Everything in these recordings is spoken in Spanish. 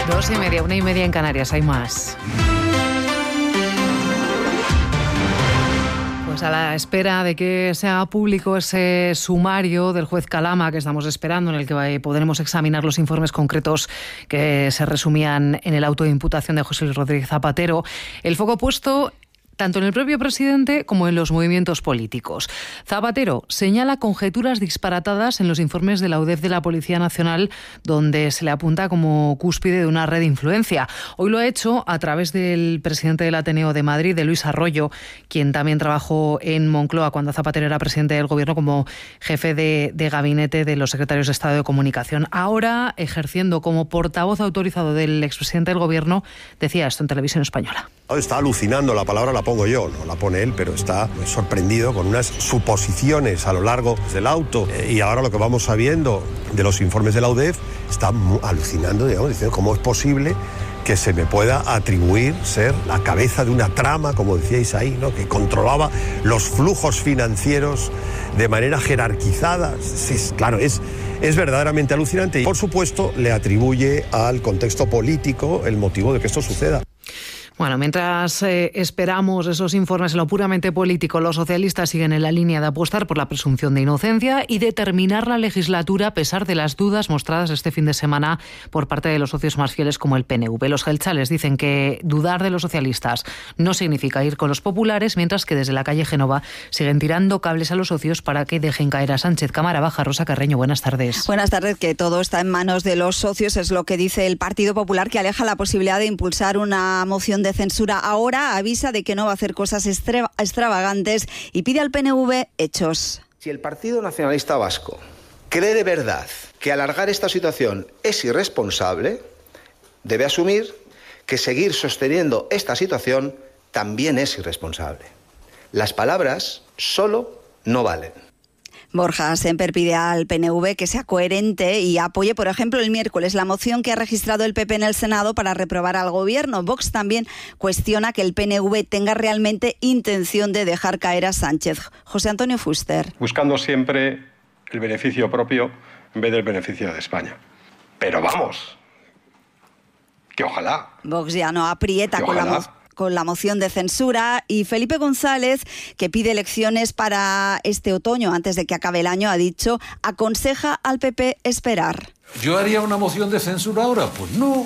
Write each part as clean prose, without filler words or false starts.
2:30, 1:30 en Canarias, hay más. Pues a la espera de que sea público ese sumario del juez Calama que estamos esperando, en el que podremos examinar los informes concretos que se resumían en el auto de imputación de José Luis Rodríguez Zapatero, el foco puesto tanto en el propio presidente como en los movimientos políticos. Zapatero señala conjeturas disparatadas en los informes de la UDEF de la Policía Nacional, donde se le apunta como cúspide de una red de influencia. Hoy lo ha hecho a través del presidente del Ateneo de Madrid, de Luis Arroyo, quien también trabajó en Moncloa cuando Zapatero era presidente del Gobierno como jefe de gabinete de los secretarios de Estado de Comunicación. Ahora, ejerciendo como portavoz autorizado del expresidente del Gobierno, decía esto en Televisión Española. Está alucinando, la palabra la pongo yo, no la pone él, pero está sorprendido con unas suposiciones a lo largo del auto. Y ahora lo que vamos sabiendo de los informes de la UDEF, está alucinando, digamos, diciendo cómo es posible que se me pueda atribuir ser la cabeza de una trama, como decíais ahí, ¿no?, que controlaba los flujos financieros de manera jerarquizada. Claro, es verdaderamente alucinante y, por supuesto, le atribuye al contexto político el motivo de que esto suceda. Bueno, mientras esperamos esos informes en lo puramente político, los socialistas siguen en la línea de apostar por la presunción de inocencia y de terminar la legislatura a pesar de las dudas mostradas este fin de semana por parte de los socios más fieles como el PNV. Los jeltzales dicen que dudar de los socialistas no significa ir con los populares, mientras que desde la calle Génova siguen tirando cables a los socios para que dejen caer a Sánchez. Cámara Baja, Rosa Carreño, buenas tardes. Buenas tardes, que todo está en manos de los socios, es lo que dice el Partido Popular, que aleja la posibilidad de impulsar una moción de censura. Ahora avisa de que no va a hacer cosas extravagantes y pide al PNV hechos. Si el Partido Nacionalista Vasco cree de verdad que alargar esta situación es irresponsable, debe asumir que seguir sosteniendo esta situación también es irresponsable. Las palabras solo no valen. Borja Sémper pide al PNV que sea coherente y apoye, por ejemplo, el miércoles la moción que ha registrado el PP en el Senado para reprobar al Gobierno. Vox también cuestiona que el PNV tenga realmente intención de dejar caer a Sánchez. José Antonio Fuster. Buscando siempre el beneficio propio en vez del beneficio de España. Pero vamos, que ojalá. Vox ya no aprieta con la moción de censura, y Felipe González, que pide elecciones para este otoño antes de que acabe el año, ha dicho, aconseja al PP esperar. ¿Yo haría una moción de censura ahora? Pues no.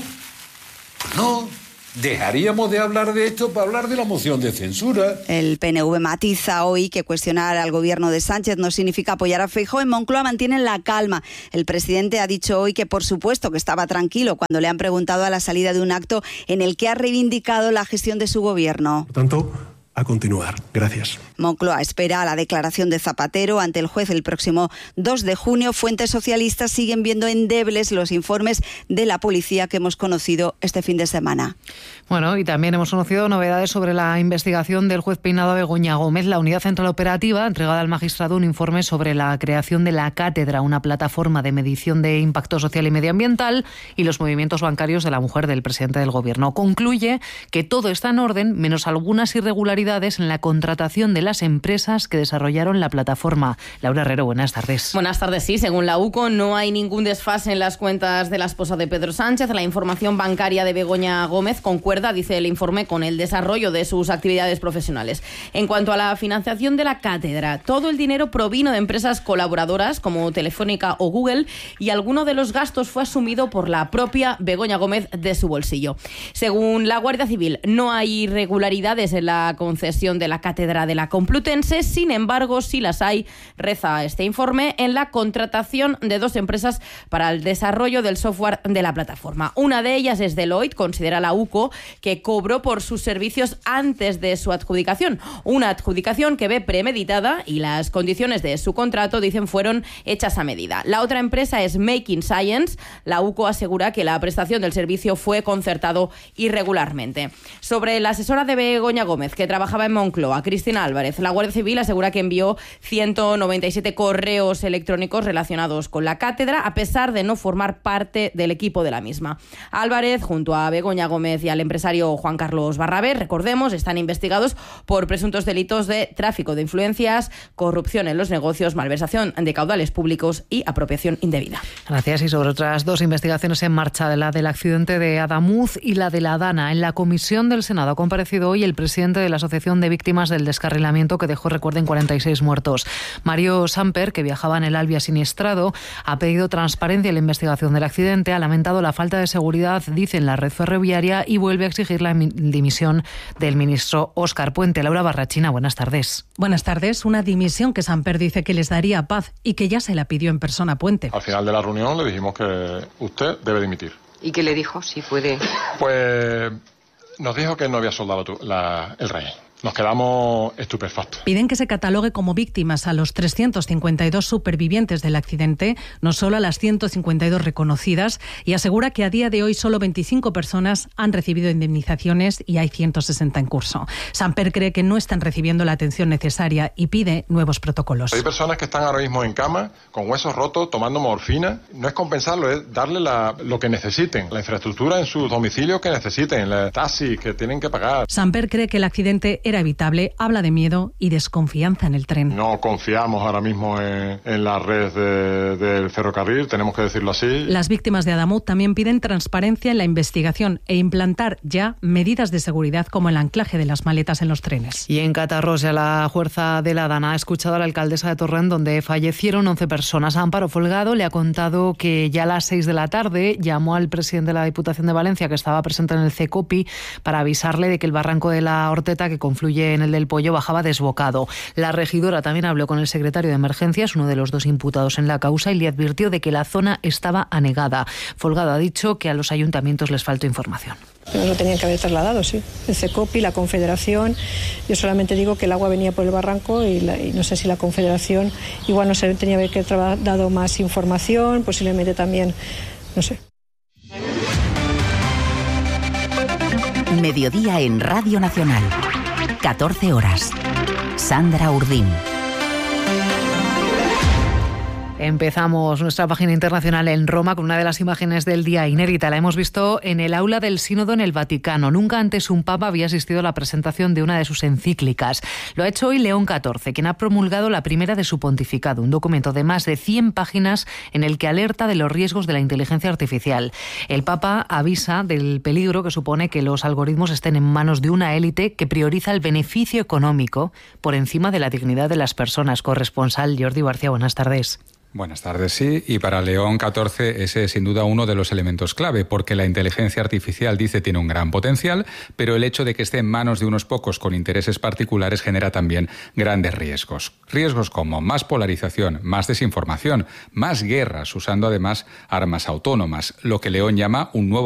Dejaríamos de hablar de esto para hablar de la moción de censura. El PNV matiza hoy que cuestionar al gobierno de Sánchez no significa apoyar a Feijóo. En Moncloa mantienen la calma. El presidente ha dicho hoy que, por supuesto, que estaba tranquilo cuando le han preguntado a la salida de un acto en el que ha reivindicado la gestión de su gobierno. Por tanto, a continuar. Gracias. Moncloa espera la declaración de Zapatero ante el juez el próximo 2 de junio. Fuentes socialistas siguen viendo endebles los informes de la policía que hemos conocido este fin de semana. Bueno, y también hemos conocido novedades sobre la investigación del juez peinado Begoña Gómez. La Unidad Central Operativa ha entregado al magistrado un informe sobre la creación de la Cátedra, una plataforma de medición de impacto social y medioambiental, y los movimientos bancarios de la mujer del presidente del Gobierno. Concluye que todo está en orden, menos algunas irregularidades en la contratación de las empresas que desarrollaron la plataforma. Laura Herrero, buenas tardes. Buenas tardes, sí. Según la UCO, no hay ningún desfase en las cuentas de la esposa de Pedro Sánchez. La información bancaria de Begoña Gómez concuerda, dice el informe, con el desarrollo de sus actividades profesionales. En cuanto a la financiación de la cátedra, todo el dinero provino de empresas colaboradoras como Telefónica o Google, y alguno de los gastos fue asumido por la propia Begoña Gómez de su bolsillo. Según la Guardia Civil, no hay irregularidades en la concesión de la cátedra de la Complutense. Sin embargo, sí las hay, reza este informe, en la contratación de 2 empresas para el desarrollo del software de la plataforma. Una de ellas es Deloitte, considera la UCO, que cobró por sus servicios antes de su adjudicación. Una adjudicación que ve premeditada, y las condiciones de su contrato, dicen, fueron hechas a medida. La otra empresa es Making Science. La UCO asegura que la prestación del servicio fue concertado irregularmente. Sobre la asesora de Begoña Gómez, que trabaja trabajaba en Moncloa. Cristina Álvarez. La Guardia Civil asegura que envió 197 correos electrónicos relacionados con la cátedra, a pesar de no formar parte del equipo de la misma. Álvarez, junto a Begoña Gómez y al empresario Juan Carlos Barrabés, recordemos, están investigados por presuntos delitos de tráfico de influencias, corrupción en los negocios, malversación de caudales públicos y apropiación indebida. Gracias. Y sobre otras dos investigaciones en marcha, la del accidente de Adamuz y la de la Dana. En la comisión del Senado ha comparecido hoy el presidente de la Asociación de Víctimas del Descarrilamiento, que dejó, recuerden, 46 muertos. Mario Samper, que viajaba en el Albia siniestrado, ha pedido transparencia en la investigación del accidente, ha lamentado la falta de seguridad, dice, en la red ferroviaria, y vuelve a exigir la dimisión del ministro Óscar Puente. Laura Barrachina, buenas tardes. Buenas tardes. Una dimisión que Samper dice que les daría paz y que ya se la pidió en persona a Puente. Al final de la reunión le dijimos que usted debe dimitir. ¿Y qué le dijo? Si puede. Pues nos dijo que no había soldado el rey. Nos quedamos estupefactos. Piden que se catalogue como víctimas a los 352 supervivientes del accidente, no solo a las 152 reconocidas, y asegura que a día de hoy solo 25 personas han recibido indemnizaciones y hay 160 en curso. Samper cree que no están recibiendo la atención necesaria y pide nuevos protocolos. Hay personas que están ahora mismo en cama, con huesos rotos, tomando morfina. No es compensarlo, es darle lo que necesiten, la infraestructura en sus domicilios que necesiten, los taxis que tienen que pagar. Samper cree que el accidente era evitable, habla de miedo y desconfianza en el tren. No confiamos ahora mismo en la red del ferrocarril, tenemos que decirlo así. Las víctimas de Adamuz también piden transparencia en la investigación e implantar ya medidas de seguridad como el anclaje de las maletas en los trenes. Y en Catarroja, la Fuerza de la Dana ha escuchado a la alcaldesa de Torrent, donde fallecieron 11 personas. Amparo Folgado le ha contado que ya a las 6 de la tarde llamó al presidente de la Diputación de Valencia, que estaba presente en el CECOPI, para avisarle de que el barranco de la Horteta, que confluye en el del Pollo, bajaba desbocado. La regidora también habló con el secretario de Emergencias, uno de los dos imputados en la causa, y le advirtió de que la zona estaba anegada. Folgado ha dicho que a los ayuntamientos les faltó información. Nos lo tenían que haber trasladado, sí. El CECOPI, la Confederación. Yo solamente digo que el agua venía por el barranco y no sé si la Confederación igual no se tenía que haber dado más información, posiblemente también, no sé. Mediodía en Radio Nacional. 14 horas. Sandra Urdín. Empezamos nuestra página internacional en Roma con una de las imágenes del día inédita. La hemos visto en el aula del Sínodo en el Vaticano. Nunca antes un papa había asistido a la presentación de una de sus encíclicas. Lo ha hecho hoy León XIV, quien ha promulgado la primera de su pontificado, un documento de más de 100 páginas en el que alerta de los riesgos de la inteligencia artificial. El papa avisa del peligro que supone que los algoritmos estén en manos de una élite que prioriza el beneficio económico por encima de la dignidad de las personas. Corresponsal Jordi García, buenas tardes. Buenas tardes, sí, y para León XIV ese es sin duda uno de los elementos clave, porque la inteligencia artificial, dice, tiene un gran potencial, pero el hecho de que esté en manos de unos pocos con intereses particulares genera también grandes riesgos. Riesgos como más polarización, más desinformación, más guerras, usando además armas autónomas, lo que León llama un nuevo